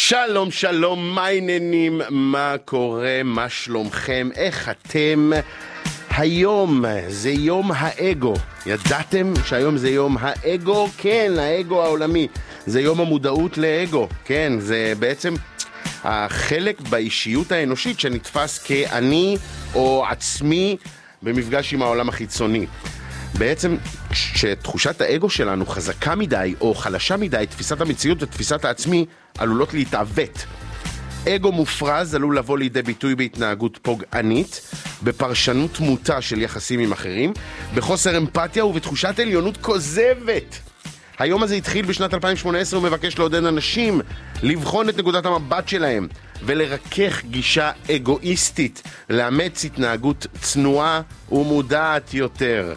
שלום, שלום, מה העניינים? מה קורה? מה שלומכם? איך אתם? היום זה יום האגו. ידעתם שהיום זה יום האגו? כן, האגו העולמי. זה יום המודעות לאגו. כן, זה בעצם החלק באישיות האנושית שנתפס כאני או עצמי במפגש עם העולם החיצוני. בעצם כשתחושת האגו שלנו חזקה מדי או חלשה מדי, תפיסת המציאות ותפיסת העצמי עלולות להתעוות. אגו מופרז עלול לבוא לידי ביטוי בהתנהגות פוגענית, בפרשנות מוטה של יחסים עם אחרים, בחוסר אמפתיה ובתחושת עליונות כוזבת. היום הזה התחיל בשנת 2018 ומבקש לעודד אנשים לבחון את נקודת המבט שלהם ולרכך גישה אגואיסטית, לאמץ התנהגות צנועה ומודעת יותר.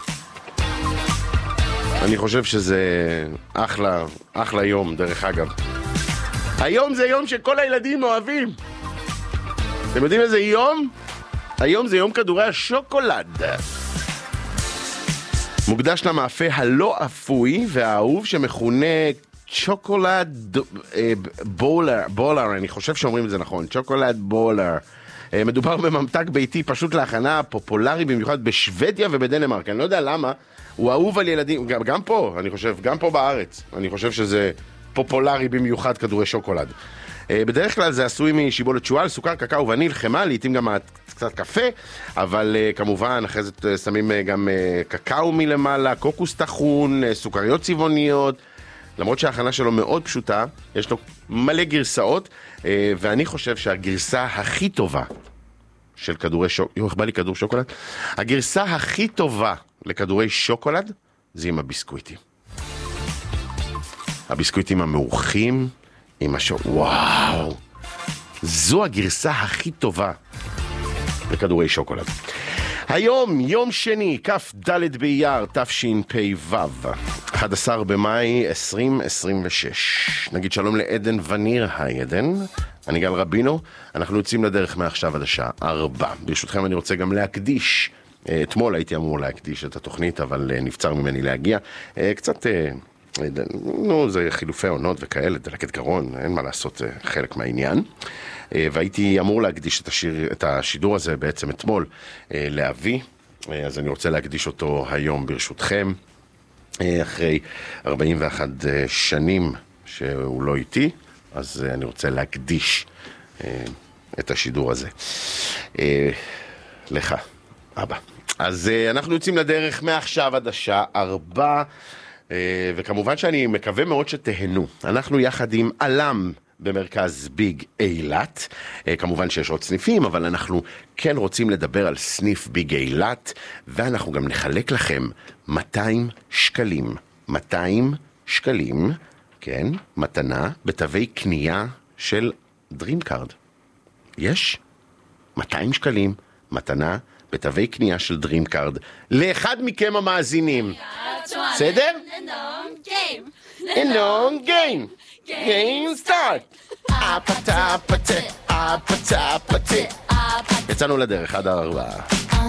אני חושב שזה אחלה יום, דרך אגב. היום זה יום שכל הילדים אוהבים. אתם יודעים איזה יום? היום זה יום כדורי השוקולד. מוקדש למאפה הלא אפוי והאהוב שמכונה צ'וקולד בולר, אני חושב שאומרים את זה נכון, צ'וקולד בולר. מדובר בממתק ביתי פשוט להכנה, פופולרי במיוחד בשוודיה ובדנמרק. אני לא יודע למה, הוא אהוב על ילדים, גם פה, אני חושב, גם פה בארץ. אני חושב שזה פופולרי במיוחד כדורי שוקולד. בדרך כלל זה עשוי משיבולת שועל, סוכר, קקאו וניל, חמאה, לעתים גם קצת קפה, אבל כמובן אחרי זה שמים גם קקאו מלמעלה, קוקוס טחון, סוכריות צבעוניות. למרות שההכנה שלו מאוד פשוטה, יש לו מלא גרסאות, ואני חושב שהגרסה הכי טובה של כדורי שוקולד, איך בא לי כדור שוקולד? הגרסה הכי טובה לכדורי שוקולד זה עם הביסקוויטים. הביסקוויטים המאוחים, עם וואו, זו הגרסה הכי טובה לכדורי שוקולד. היום, יום שני, כף ד' באייר, תשפ"ו, 11 במאי 2026. נגיד שלום לעדן וניר, היי עדן, אני גל רבינו, אנחנו יוצאים לדרך מעכשיו עד השעה 4. ברשותכם אני רוצה גם להקדיש, אתמול הייתי אמור להקדיש את התוכנית, אבל נבצר ממני להגיע, קצת, זה חילופי עונות וכאלה, דלקת גרון, אין מה לעשות, חלק מהעניין. והייתי אמור להקדיש את השידור הזה בעצם אתמול לאבי, אז אני רוצה להקדיש אותו היום ברשותכם, אחרי 41 שנים שהוא לא איתי, אז אני רוצה להקדיש את השידור הזה לך, אבא. אז אנחנו יוצאים לדרך מעכשיו עד השעה 4, וכמובן שאני מקווה מאוד שתהנו. אנחנו יחד עם אלם במרכז ביג אילת, כמובן שיש עוד סניפים, אבל אנחנו כן רוצים לדבר על סניף ביג אילת, ואנחנו גם נחלק לכם 200 שקלים, 200 שקלים, כן, מתנה בתווי קנייה של DreamCard. יש 200 שקלים מתנה בתווי קנייה של DreamCard לאחד מכם המאזינים. בסדר? long game. Game start. יצאנו לדרך עד 4.